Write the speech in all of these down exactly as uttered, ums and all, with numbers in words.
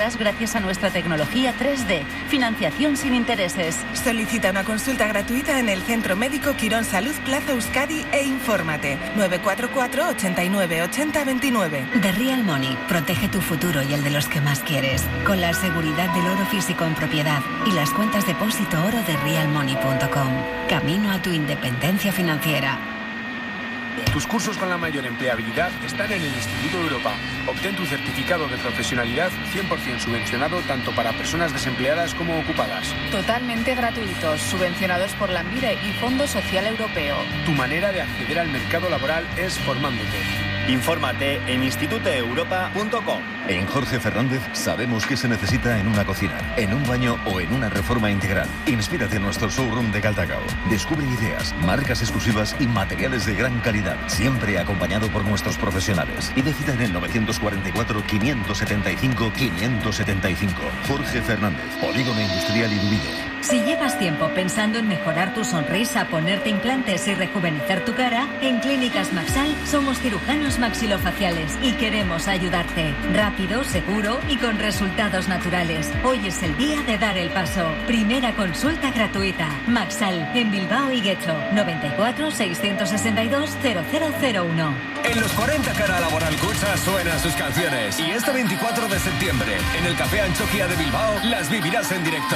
compras gracias a nuestra tecnología tres D. Financiación sin intereses. Solicita una consulta gratuita en el Centro Médico Quirón Salud Plaza Euskadi e infórmate. nueve cuatro cuatro, ochenta y nueve, ochenta, veintinueve. The Real Money. Protege tu futuro y el de los que más quieres. Con la seguridad del oro físico en propiedad y las cuentas depósito oro de real money punto com. Camino a tu independencia financiera. Tus cursos con la mayor empleabilidad están en el Instituto Europa. Obtén tu certificado de profesionalidad cien por ciento subvencionado tanto para personas desempleadas como ocupadas. Totalmente gratuitos, subvencionados por la Envire y Fondo Social Europeo. Tu manera de acceder al mercado laboral es formándote. Infórmate en instituto europa punto com. En Jorge Fernández sabemos qué se necesita en una cocina, en un baño o en una reforma integral. Inspírate en nuestro showroom de Galdacao. Descubre ideas, marcas exclusivas y materiales de gran calidad, siempre acompañado por nuestros profesionales. Y cita en el novecientos cuarenta y cuatro, quinientos setenta y cinco, quinientos setenta y cinco. Jorge Fernández, Polígono Industrial Irubide. Si llevas tiempo pensando en mejorar tu sonrisa, ponerte implantes y rejuvenecer tu cara, en Clínicas Maxal somos cirujanos maxilofaciales y queremos ayudarte. Rápido, seguro y con resultados naturales. Hoy es el día de dar el paso. Primera consulta gratuita. Maxal, en Bilbao y Guecho. noventa y cuatro, seiscientos sesenta y dos, cero cero cero uno. En los cuarenta Cara Laboral Kutxa suenan sus canciones. Y este veinticuatro de septiembre, en el Café Anchoquia de Bilbao, las vivirás en directo.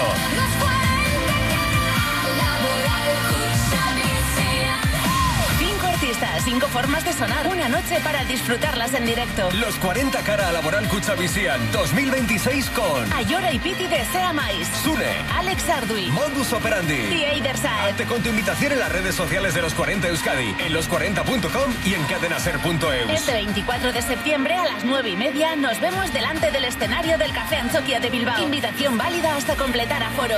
Cinco artistas, cinco formas de sonar. Una noche para disfrutarlas en directo. Los cuarenta Cara Laboral Kutxa Visian dos mil veintiséis con Ayora y Piti de Sea Mais, Sune, Alex Ardui, Modus Operandi. The Eiderside. Hazte con tu invitación en las redes sociales de Los cuarenta Euskadi, en los cuarenta punto com y en cadenaser punto eus. Este veinticuatro de septiembre a las nueve y media nos vemos delante del escenario del Café Anchoquia de Bilbao. Invitación válida hasta completar aforo.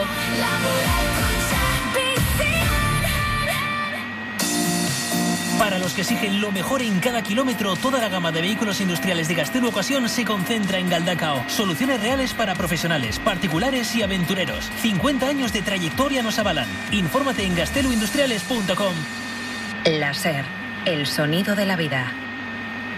Para los que exigen lo mejor en cada kilómetro, toda la gama de vehículos industriales de Gaztelu Ocasión se concentra en Galdacao. Soluciones reales para profesionales, particulares y aventureros. cincuenta años de trayectoria nos avalan. Infórmate en gazteluindustriales punto com. Láser, el sonido de la vida.